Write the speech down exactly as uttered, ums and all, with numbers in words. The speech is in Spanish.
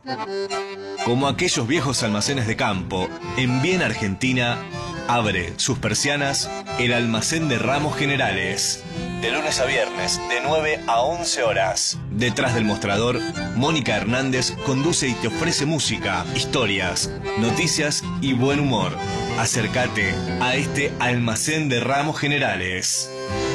Como aquellos viejos almacenes de campo, en Bien Argentina abre sus persianas el almacén de Ramos Generales. De lunes a viernes, de nueve a once horas. Detrás del mostrador, Mónica Hernández conduce y te ofrece música, historias, noticias y buen humor. Acércate a este almacén de Ramos Generales.